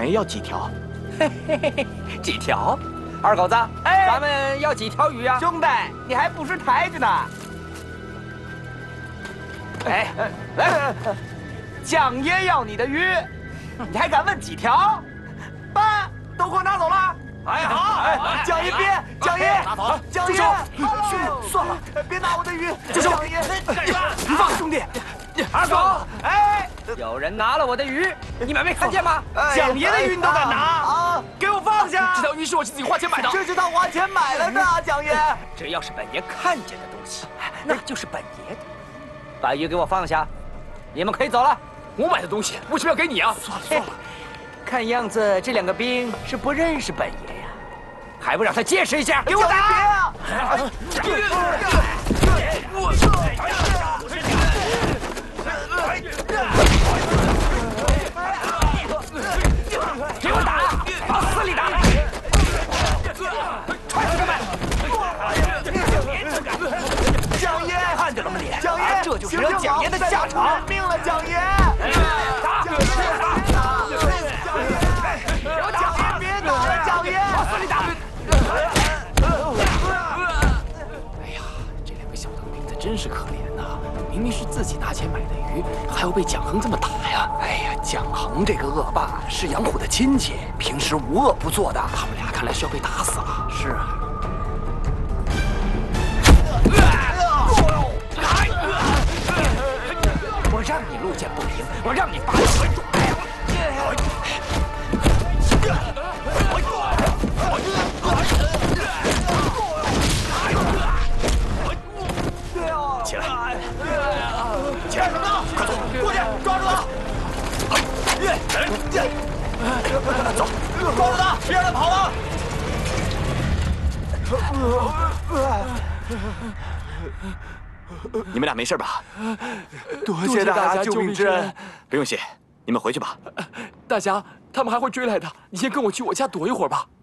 爷要几条？ 嘿嘿嘿嘿，几条？二狗子， 哎， 咱们要几条鱼啊？ 兄弟，你还不识抬举呢？ 哎， 来，蒋爷要你的鱼，你还敢问几条？爸，都给我拿走了。哎好，哎，蒋爷别，蒋爷，蒋爷，兄弟，算了，别拿我的鱼，蒋爷，你放兄弟。 二狗， 哎， 有人拿了我的鱼，你们没看见吗？ 蒋爷的鱼你都敢拿啊？给我放下！ 这条鱼是我自己花钱买的， 这是他花钱买来的，蒋爷。 只要是本爷看见的东西，那就是本爷的。把鱼给我放下，你们可以走了。 我买的东西为什么要给你啊？ 算了算了，看样子这两个兵是不认识本爷呀，还不让他见识一下？给我打！给我打，往死里打！踹死他们！ 蒋爷， 看见了吗你？ 蒋爷， 这就是惹蒋爷的下场！ 命了，蒋爷！ 打！ 蒋爷，别打了，蒋爷！ 往死里打！ 哎呀，这两个小当兵的真是可怜呐！明明是自己拿钱买的鱼，还要被蒋恒这么打呀！ 哎呀，蒋恒这个恶霸是杨虎的亲戚，平时无恶不作的。 他们俩看来是要被打死了。 是啊。 我让你路见不平，我让你拔腿躲。 起来！起来！快走，过去抓住他！走，抓住他，别让他跑了！你们俩没事吧？ 多谢大家救命之恩。 不用谢，你们回去吧。 大侠，他们还会追来的，你先跟我去我家躲一会儿吧。